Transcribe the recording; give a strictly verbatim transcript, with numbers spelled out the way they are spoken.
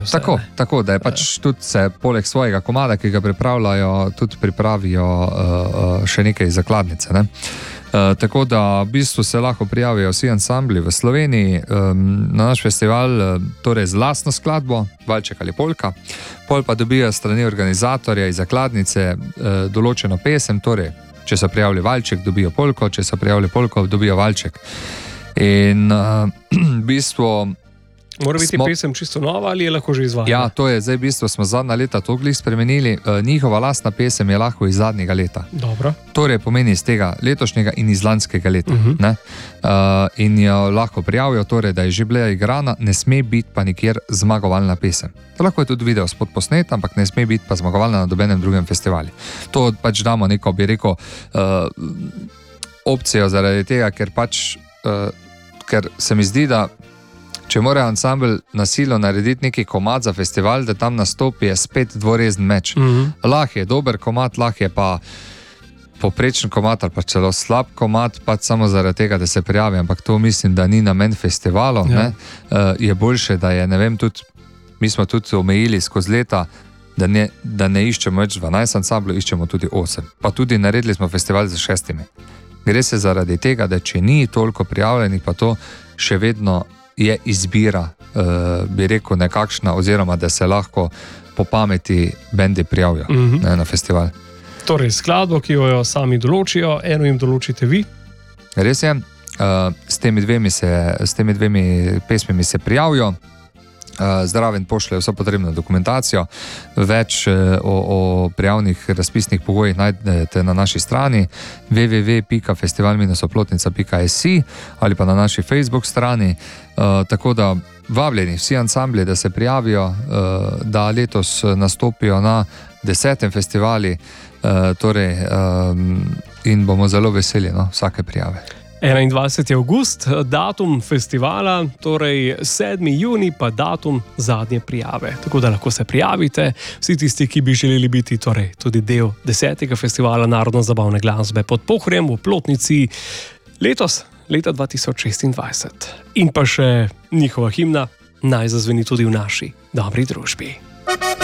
Tako, tako, da je pač tudi se poleg svojega komada, ki ga pripravljajo, tudi pripravijo uh, še nekaj zakladnice. Ne? Uh, tako da v bistvu se lahko prijavijo vsi ansambli v Sloveniji um, na naš festival, uh, torej z lastno skladbo, valček ali polka, pol pa dobijo strani organizatorja iz zakladnice uh, določeno pesem, torej če so prijavili valček, dobijo polko, če so prijavili polko, dobijo valček. In uh, v bistvu mora biti smo... pesem čisto nova ali je lahko že izvajana? Ja, to je zdaj v bistvu smo zadnja leta to glih spremenili. Uh, njihova lastna pesem je lahko iz zadnjega leta. Dobro. Torej pomeni iz tega letošnjega in iz lanskega leta. Uh-huh. Ne? Uh, in jo lahko prijavijo, torej, da je že bila igrana, ne sme biti pa nikjer zmagovalna pesem. To lahko je tudi video spod posnet, ampak ne sme biti pa zmagovalna na dobenem drugem festivali. To pač damo neko, bi rekel, uh, opcijo zaradi tega, ker pač, uh, ker se mi zdi, da če mora ansambl na silo narediti neki komad za festival, da tam nastopi, je spet dvorezen meč. Mm-hmm. Lahko je dober komad, lahko je pa poprečen komad ali pa celo slab komad, pa samo zaradi tega, da se prijavi, ampak to mislim, da ni namen festivalov. Ja. Uh, je boljše, da je, ne vem, tudi, mi smo tudi omejili skozi leta, da ne, da ne iščemo več dvanajst ansamblov, iščemo tudi osem. Pa tudi naredili smo festival z šestimi. Gre se zaradi tega, da če ni toliko prijavljenih, pa to še vedno je izbira, uh, bi rekel, nekakšna, oziroma da se lahko po pameti bendi prijavijo mm-hmm. ne, na festival. Torej, skladbo, ki jo sami določijo, eno jim določite vi? Res je, uh, s temi dvemi, se, s temi dvemi pesmimi se prijavijo, uh, zraven pošljajo vso potrebno dokumentacijo, več uh, o, o prijavnih razpisnih pogojih najdete na naši strani w w w pika festival dash oplotnica pika si ali pa na naši Facebook strani. Uh, tako da vabljeni vsi ansambli, da se prijavijo, uh, da letos nastopijo na desetem festivali, uh, torej, um, in bomo zelo veseli, no, vsake prijave. enaindvajseti avgust, datum festivala, torej sedmi junij pa datum zadnje prijave. Tako da lahko se prijavite, vsi tisti, ki bi želeli biti torej, tudi del desetega festivala narodno-zabavne glasbe pod Pohorjem v Oplotnici letos, leta dva tisoč šestindvajset. In pa še njihova himna naj zazveni tudi v naši dobri družbi.